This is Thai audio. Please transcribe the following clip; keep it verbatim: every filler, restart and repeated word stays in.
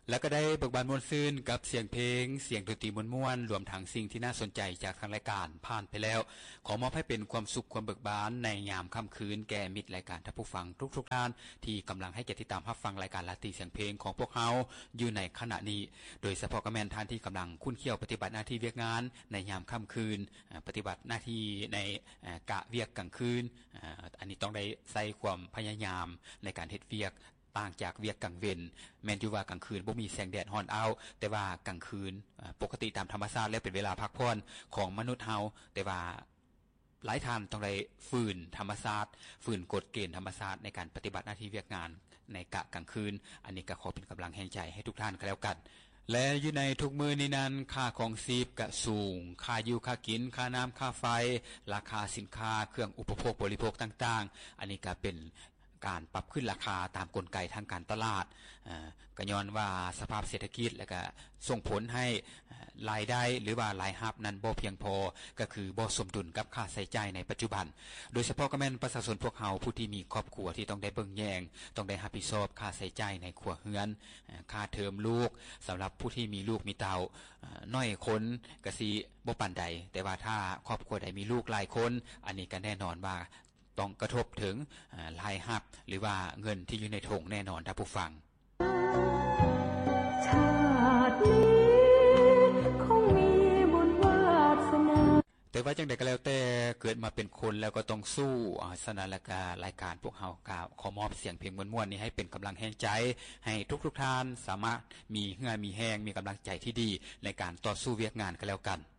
แล้วก็ได้เบิกบานมวลซื่นกับเสียงเพลงเสียงดนตรีม่วนๆรวมทั้งสิ่งที่น่าสนใจจากทางรายการผ่านไปแล้วขอมอบให้เป็นความสุขความเบิกบานในยามค่ำคืนแก่มิตรรายการท่านผู้ฟังทุกๆท่านที่กำลังให้เกียรติติดตามรับฟังรายการราตรีเสียงเพลงของพวกเราอยู่ในขณะนี้โดยเฉพาะกระแมนท่านที่กำลังคุ้นเคี่ยวปฏิบัติหน้าที่เวียกงานในยามค่ำคืนปฏิบัติหน้าที่ในกะเวียกกลางคืนอันนี้ต้องได้ใส่ความพยายามในการเฮ็ดเวียกต่างจากเวียกกลางเว้นแม้นอยู่ว่ากลางคืนบ่มีแสงแดดฮ้อนอ้าวแต่ว่ากลางคืนปกติตามธรรมชาติแล้วเป็นเวลาพักผ่อนของมนุษย์เฮาแต่ว่าหลายท่านต้องได้ฝืนธรรมชาติฝืนกฎเกณฑ์ธรรมชาติในการปฏิบัติหน้าที่เวียกงานในกะกลางคืนอันนี้ก็ขอเป็นกำลังแห่งใจให้ทุกท่านก็แล้วกันและอยู่ในทุกมือนี้นั้นค่าของชีพก็สูงค่าอยู่ค่ากินค่าน้ำค่าไฟราคาสินค้าเครื่องอุปโภคบริโภคต่างๆอันนี้ก็เป็นการปรับขึ้นราคาตามกลไกทางการตลาดก็ย้อนว่าสภาพเศรษฐกิจและก็ส่งผลให้รายได้หรือว่ารายรับนั้นบ่เพียงพอก็คือบ่สมดุลกับค่าใช้จ่ายในปัจจุบันโดยเฉพาะก็แม่นประชาชนพวกเฮาผู้ที่มีครอบครัวที่ต้องได้เบิ่งแยงต้องได้รับผิดชอบค่าใช้จ่ายในครัวเรือนค่าเทอมลูกสำหรับผู้ที่มีลูกมีเต้าน้อยคนก็สิบ่ปานใดแต่ว่าถ้าครอบครัวใดมีลูกหลายคนอันนี้ก็แน่นอนว่าต้องกระทบถึงรายรับหรือว่าเงินที่อยู่ในถุงแน่นอนท่านผู้ฟังชาตินี้คงมีบุญวาสนาแต่ว่าจังใดก็แล้วแต่เกิดมาเป็นคนแล้วก็ต้องสู้สนานละการายการพวกเฮากล่าวขอมอบเสียงเพลงม่วนๆนี้ให้เป็นกำลังแห่งใจให้ทุกๆท่านสามารถมีเหือมีแห้งมีกำลังใจที่ดีในการต่อสู้เวียกงานกันแล้วกัน